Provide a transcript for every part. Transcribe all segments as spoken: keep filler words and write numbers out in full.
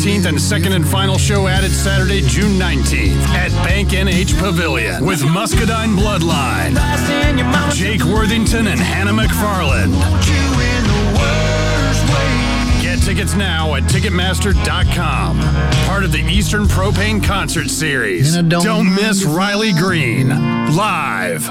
eighteenth and second and final show added Saturday, June nineteenth at Bank N H Pavilion with Muscadine Bloodline, Jake Worthington, and Hannah McFarland. Get tickets now at Ticketmaster dot com. Part of the Eastern Propane Concert Series. Don't, don't miss Riley Green. Live.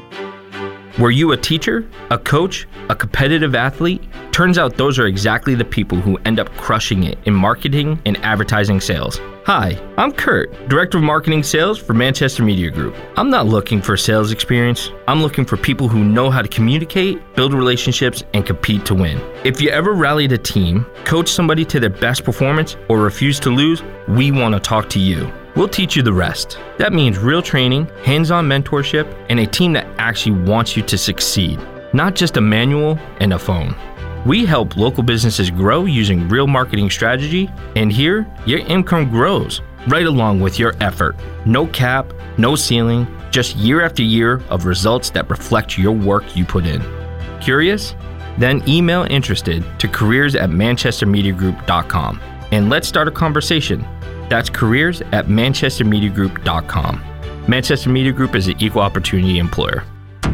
Were you a teacher, a coach, a competitive athlete? Turns out those are exactly the people who end up crushing it in marketing and advertising sales. Hi, I'm Kurt, Director of Marketing Sales for Manchester Media Group. I'm not looking for sales experience. I'm looking for people who know how to communicate, build relationships, and compete to win. If you ever rallied a team, coached somebody to their best performance, or refused to lose, we want to talk to you. We'll teach you the rest. That means real training, hands-on mentorship, and a team that actually wants you to succeed, not just a manual and a phone. We help local businesses grow using real marketing strategy, and here, your income grows right along with your effort. No cap, no ceiling, just year after year of results that reflect your work you put in. Curious? Then email interested to careers at manchester media group dot com and let's start a conversation. That's careers at manchester media group dot com. Manchester Media Group is an equal opportunity employer.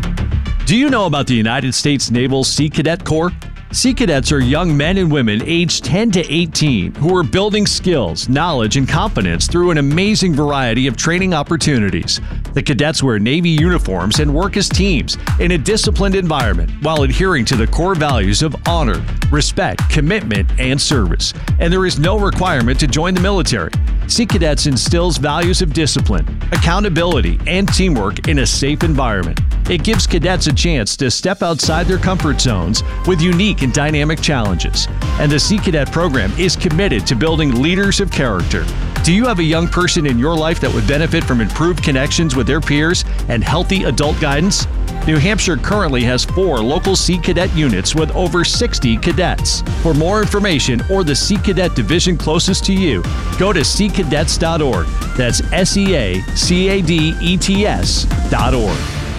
Do you know about the United States Naval Sea Cadet Corps? Sea Cadets are young men and women aged ten to eighteen who are building skills, knowledge, and confidence through an amazing variety of training opportunities. The cadets wear Navy uniforms and work as teams in a disciplined environment while adhering to the core values of honor, respect, commitment, and service. And there is no requirement to join the military. Sea Cadets instills values of discipline, accountability, and teamwork in a safe environment. It gives cadets a chance to step outside their comfort zones with unique and dynamic challenges. And the Sea Cadet program is committed to building leaders of character. Do you have a young person in your life that would benefit from improved connections with their peers and healthy adult guidance? New Hampshire currently has four local Sea Cadet units with over sixty cadets. For more information or the Sea Cadet division closest to you, go to sea cadets dot org. That's S E A C A D E T S dot org.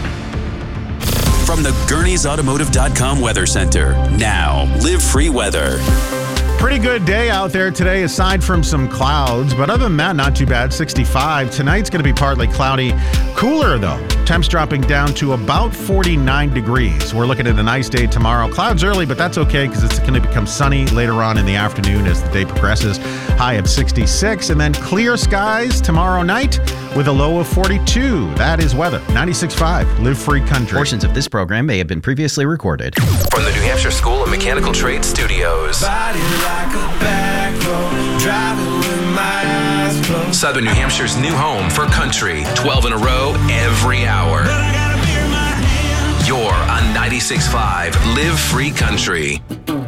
From the Gurney's Automotive dot com Weather Center. Now, Live Free Weather. Pretty good day out there today, aside from some clouds. But other than that, not too bad. sixty-five. Tonight's going to be partly cloudy. Cooler, though. Temps dropping down to about forty-nine degrees. We're looking at a nice day tomorrow. Clouds early, but that's okay because it's going to become sunny later on in the afternoon as the day progresses. High of sixty-six. And then clear skies tomorrow night with a low of forty-two. That is weather. ninety-six point five. Live Free Country. Portions of this program may have been previously recorded. From the New Hampshire School of Mechanical Trades Studios. Southern New Hampshire's new home for country. twelve in a row every hour. You're on ninety-six point five Live Free Country.